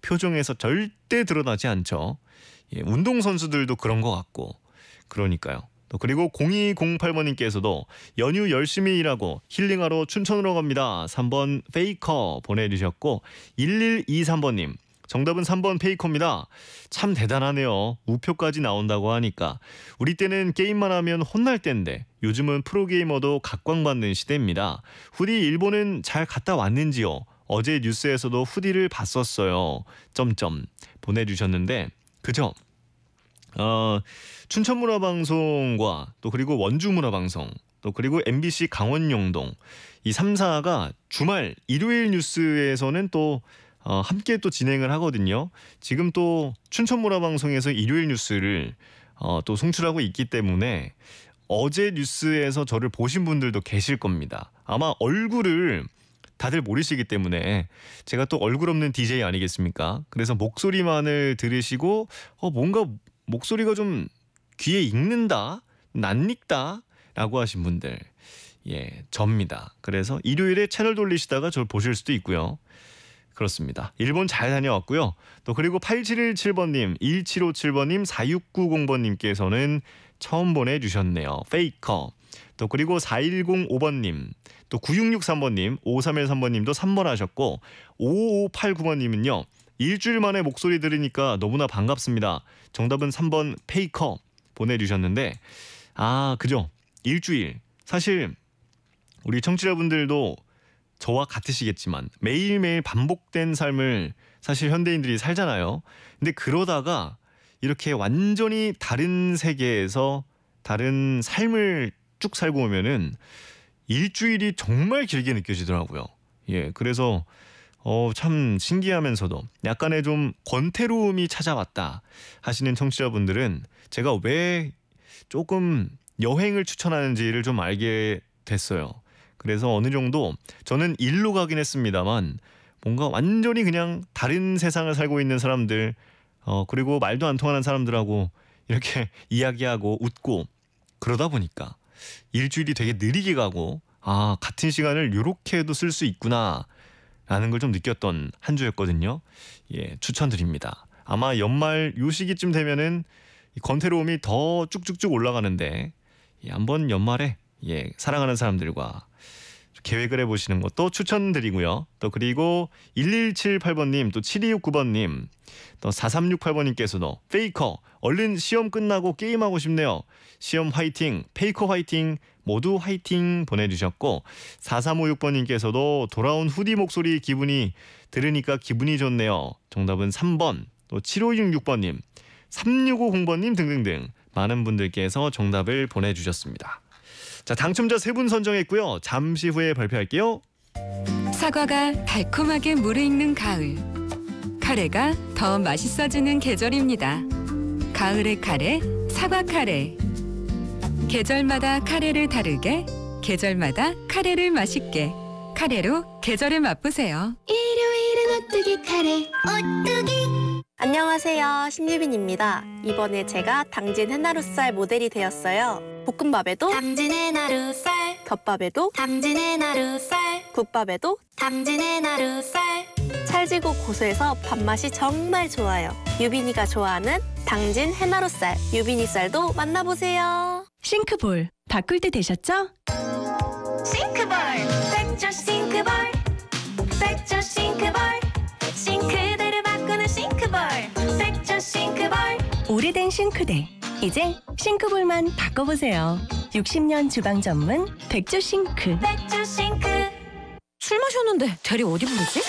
표정에서 절대 드러나지 않죠. 예, 운동선수들도 그런 것 같고 그러니까요. 또 그리고 0208번님께서도 연휴 열심히 일하고 힐링하러 춘천으로 갑니다. 3번 페이커 보내주셨고 1123번님 정답은 3번 페이커입니다. 참 대단하네요. 우표까지 나온다고 하니까. 우리 때는 게임만 하면 혼날 때인데 요즘은 프로게이머도 각광받는 시대입니다. 후디 일본은 잘 갔다 왔는지요? 어제 뉴스에서도 후디를 봤었어요. 점점 보내주셨는데 그죠? 춘천문화방송과 또 그리고 원주문화방송 또 그리고 MBC 강원영동 이 3사가 주말 일요일 뉴스에서는 또 함께 또 진행을 하거든요. 지금 또 춘천문화방송에서 일요일 뉴스를 또 송출하고 있기 때문에 어제 뉴스에서 저를 보신 분들도 계실 겁니다. 아마 얼굴을 다들 모르시기 때문에 제가 또 얼굴 없는 DJ 아니겠습니까? 그래서 목소리만을 들으시고 뭔가 목소리가 좀 귀에 익는다, 낯익다 라고 하신 분들 예, 접니다. 그래서 일요일에 채널 돌리시다가 저를 보실 수도 있고요. 그렇습니다. 일본 잘 다녀왔고요. 또 그리고 8717번님, 1757번님, 4690번님께서는 처음 보내주셨네요. 페이커. 또 그리고 4105번님, 또 9663번님, 5313번님도 3번 하셨고 5589번님은요. 일주일 만에 목소리 들으니까 너무나 반갑습니다. 정답은 3번 페이커 보내주셨는데 그죠? 일주일. 사실 우리 청취자분들도 저와 같으시겠지만 매일매일 반복된 삶을 사실 현대인들이 살잖아요. 근데 그러다가 이렇게 완전히 다른 세계에서 다른 삶을 쭉 살고 오면은 일주일이 정말 길게 느껴지더라고요. 예, 그래서 참 신기하면서도 약간의 좀 권태로움이 찾아왔다 하시는 청취자분들은 제가 왜 조금 여행을 추천하는지를 좀 알게 됐어요. 그래서 어느 정도 저는 일로 가긴 했습니다만 뭔가 완전히 그냥 다른 세상을 살고 있는 사람들 그리고 말도 안 통하는 사람들하고 이렇게 이야기하고 웃고 그러다 보니까 일주일이 되게 느리게 가고 같은 시간을 이렇게도 쓸 수 있구나 라는 걸 좀 느꼈던 한 주였거든요. 예, 추천드립니다. 아마 연말 요 시기쯤 되면은 이 권태로움이 더 쭉쭉쭉 올라가는데 한번 연말에 사랑하는 사람들과 계획을 해보시는 것도 추천드리고요. 또 그리고 1178번님, 또 7269번님, 또 4368번님께서도 페이커 얼른 시험 끝나고 게임하고 싶네요. 시험 화이팅, 페이커 화이팅, 모두 화이팅 보내주셨고 4356번님께서도 돌아온 후디 목소리 들으니까 기분이 좋네요. 정답은 3번, 또 7566번님, 3650번님 등등등 많은 분들께서 정답을 보내주셨습니다. 자, 당첨자 3분 선정했고요. 잠시 후에 발표할게요. 사과가 달콤하게 무르익는 가을. 카레가 더 맛있어지는 계절입니다. 가을의 카레, 사과 카레. 계절마다 카레를 다르게, 계절마다 카레를 맛있게. 카레로 계절을 맛보세요. 일요일은 오뚜기 카레, 오뚜기. 안녕하세요, 신유빈입니다. 이번에 제가 당진 해나루살 모델이 되었어요. 볶음밥에도 당진 해나루살, 덮밥에도 당진 해나루살, 국밥에도 당진 해나루살. 찰지고 고소해서 밥맛이 정말 좋아요. 유빈이가 좋아하는 당진 해나루살, 유빈이 쌀도 만나보세요. 싱크볼 바꿀 때 되셨죠? 싱크볼, 백조 싱크볼, 백조 싱크볼, 싱크대를 바꾸는 싱크볼, 백조 싱크볼. 오래된 싱크대 이제 싱크볼만 바꿔보세요. 60년 주방 전문 백조 싱크. 백조 싱크. 술 마셨는데 대리 어디 부르지?